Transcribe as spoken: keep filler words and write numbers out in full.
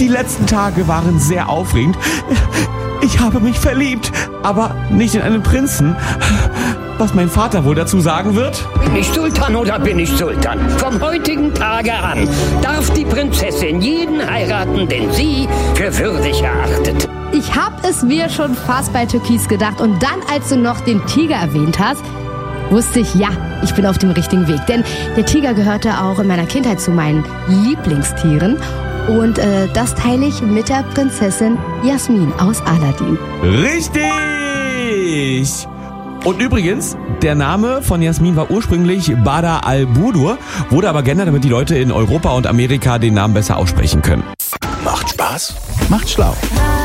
Die letzten Tage waren sehr aufregend. Ich habe mich verliebt, aber nicht in einen Prinzen. Was mein Vater wohl dazu sagen wird? Bin ich Sultan oder bin ich Sultan? Vom heutigen Tage an darf die Prinzessin jeden heiraten, den sie für würdig erachtet. Ich hab es mir schon fast bei Türkis gedacht. Und dann, als du noch den Tiger erwähnt hast, wusste ich, ja, ich bin auf dem richtigen Weg. Denn der Tiger gehörte auch in meiner Kindheit zu meinen Lieblingstieren. Und äh, das teile ich mit der Prinzessin Jasmin aus Aladdin. Richtig! Und übrigens, der Name von Jasmin war ursprünglich Badr al-Budur, wurde aber geändert, damit die Leute in Europa und Amerika den Namen besser aussprechen können. Macht Spaß, macht schlau.